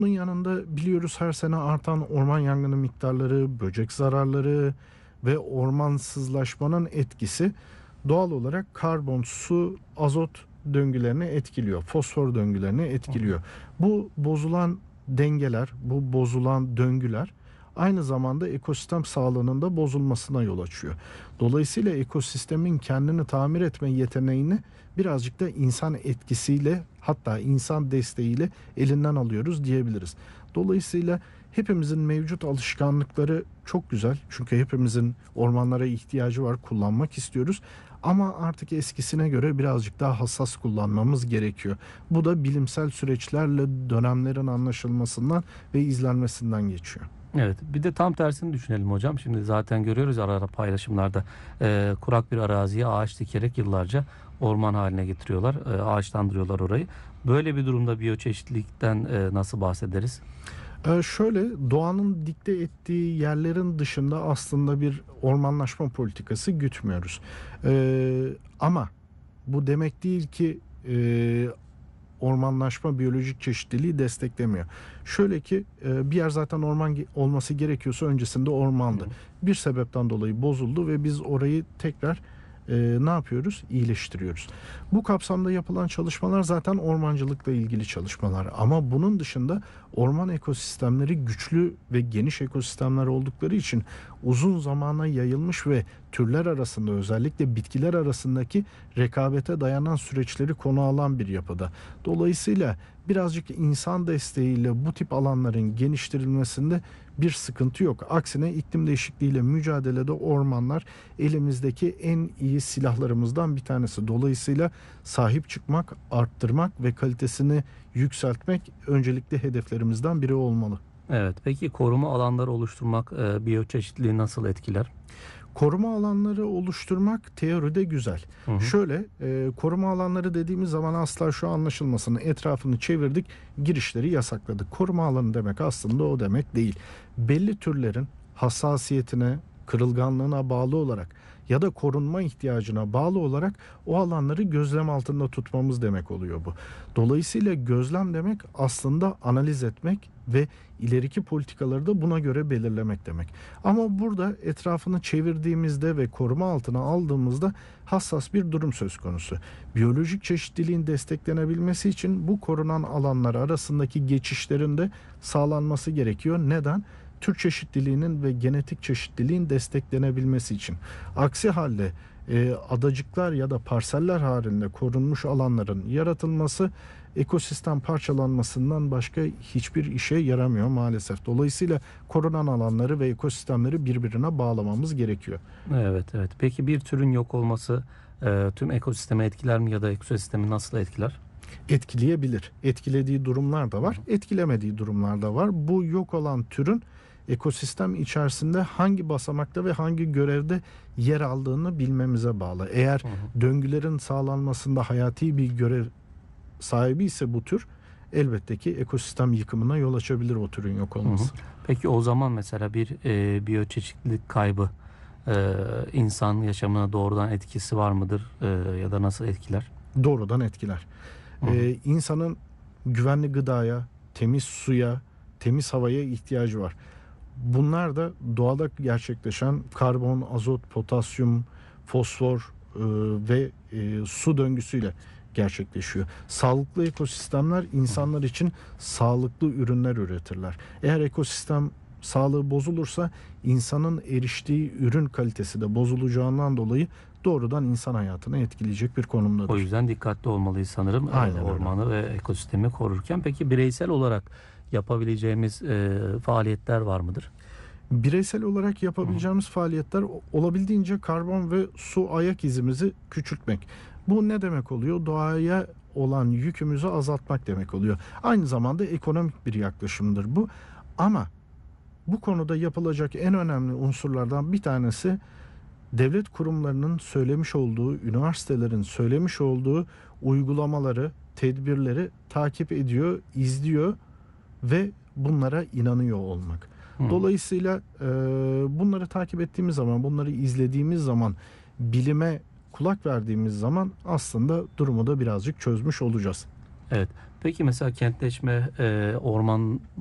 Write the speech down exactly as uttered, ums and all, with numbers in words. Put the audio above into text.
Bunun yanında biliyoruz her sene artan orman yangını miktarları, böcek zararları ve ormansızlaşmanın etkisi doğal olarak karbon, su, azot döngülerini etkiliyor. Fosfor döngülerini Hı hı. etkiliyor. Bu bozulan dengeler, bu bozulan döngüler aynı zamanda ekosistem sağlığının da bozulmasına yol açıyor. Dolayısıyla ekosistemin kendini tamir etme yeteneğini birazcık da insan etkisiyle, hatta insan desteğiyle elinden alıyoruz diyebiliriz. Dolayısıyla hepimizin mevcut alışkanlıkları çok güzel. Çünkü hepimizin ormanlara ihtiyacı var, kullanmak istiyoruz. Ama artık eskisine göre birazcık daha hassas kullanmamız gerekiyor. Bu da bilimsel süreçlerle dönemlerin anlaşılmasından ve izlenmesinden geçiyor. Evet, bir de tam tersini düşünelim hocam. Şimdi zaten görüyoruz ara ara paylaşımlarda e, kurak bir araziye ağaç dikerek yıllarca orman haline getiriyorlar, e, ağaçlandırıyorlar orayı. Böyle bir durumda biyoçeşitlilikten e, nasıl bahsederiz? Ee, şöyle doğanın dikte ettiği yerlerin dışında aslında bir ormanlaşma politikası gütmüyoruz. Ee, ama bu demek değil ki e, ormanlaşma biyolojik çeşitliliği desteklemiyor. Şöyle ki e, bir yer zaten orman ge- olması gerekiyorsa öncesinde Hı ormandı. hı. Bir sebepten dolayı bozuldu ve biz orayı tekrar e, ne yapıyoruz? İyileştiriyoruz. Bu kapsamda yapılan çalışmalar zaten ormancılıkla ilgili çalışmalar. Ama bunun dışında orman ekosistemleri güçlü ve geniş ekosistemler oldukları için uzun zamana yayılmış ve türler arasında, özellikle bitkiler arasındaki rekabete dayanan süreçleri konu alan bir yapıda. Dolayısıyla birazcık insan desteğiyle bu tip alanların genişletilmesinde bir sıkıntı yok. Aksine iklim değişikliğiyle mücadelede ormanlar elimizdeki en iyi silahlarımızdan bir tanesi. Dolayısıyla sahip çıkmak, arttırmak ve kalitesini yükseltmek öncelikli hedeflerimizden biri olmalı. Evet, peki koruma alanları oluşturmak e, biyoçeşitliliği nasıl etkiler? Koruma alanları oluşturmak teoride güzel. Hı hı. Şöyle e, koruma alanları dediğimiz zaman asla şu anlaşılmasın. Etrafını çevirdik, girişleri yasakladık. Koruma alanı demek aslında o demek değil. Belli türlerin hassasiyetine, kırılganlığına bağlı olarak ya da korunma ihtiyacına bağlı olarak o alanları gözlem altında tutmamız demek oluyor bu. Dolayısıyla gözlem demek aslında analiz etmek ve ileriki politikaları da buna göre belirlemek demek. Ama burada etrafını çevirdiğimizde ve koruma altına aldığımızda hassas bir durum söz konusu. Biyolojik çeşitliliğin desteklenebilmesi için bu korunan alanlar arasındaki geçişlerin de sağlanması gerekiyor. Neden? Tür çeşitliliğinin ve genetik çeşitliliğin desteklenebilmesi için. Aksi halde e, adacıklar ya da parseller halinde korunmuş alanların yaratılması ekosistem parçalanmasından başka hiçbir işe yaramıyor maalesef. Dolayısıyla korunan alanları ve ekosistemleri birbirine bağlamamız gerekiyor. Evet, evet. Peki bir türün yok olması e, tüm ekosistemi etkiler mi ya da ekosistemi nasıl etkiler? Etkileyebilir. Etkilediği durumlar da var, etkilemediği durumlar da var. Bu yok olan türün ekosistem içerisinde hangi basamakta ve hangi görevde yer aldığını bilmemize bağlı. Eğer Hı hı. döngülerin sağlanmasında hayati bir görev sahibi ise bu tür, elbette ki ekosistem yıkımına yol açabilir o türün yok Hı hı. olması. Peki o zaman mesela bir e, biyoçeşitlilik kaybı e, insan yaşamına doğrudan etkisi var mıdır E, ya da nasıl etkiler? Doğrudan etkiler. Hı hı. Ee, insanın güvenli gıdaya, temiz suya, temiz havaya ihtiyacı var. Bunlar da doğada gerçekleşen karbon, azot, potasyum, fosfor e, ve e, su döngüsüyle gerçekleşiyor. Sağlıklı ekosistemler insanlar için sağlıklı ürünler üretirler. Eğer ekosistem sağlığı bozulursa insanın eriştiği ürün kalitesi de bozulacağından dolayı doğrudan insan hayatını etkileyecek bir O konumdadır. yüzden dikkatli olmalıyız sanırım e, Aynen öyle. ormanı ve ekosistemi korurken. Peki bireysel olarak yapabileceğimiz e, faaliyetler var mıdır? Bireysel olarak Hı hı. yapabileceğimiz faaliyetler olabildiğince karbon ve su ayak izimizi küçültmek. Bu ne demek oluyor? Doğaya olan yükümüzü azaltmak demek oluyor. Aynı zamanda ekonomik bir yaklaşımdır bu. Ama bu konuda yapılacak en önemli unsurlardan bir tanesi devlet kurumlarının söylemiş olduğu, üniversitelerin söylemiş olduğu uygulamaları, tedbirleri takip ediyor, izliyor ve bunlara inanıyor olmak. Hı. Dolayısıyla e, bunları takip ettiğimiz zaman, bunları izlediğimiz zaman, bilime kulak verdiğimiz zaman aslında durumu da birazcık çözmüş olacağız. Evet. Peki mesela kentleşme, e, orman